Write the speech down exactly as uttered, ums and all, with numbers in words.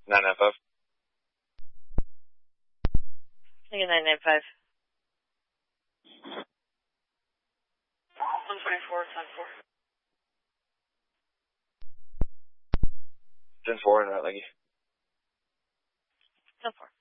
nine nine five. Negative nine nine five. one twenty-four, ten four. ten four, and right, thank you. ten four.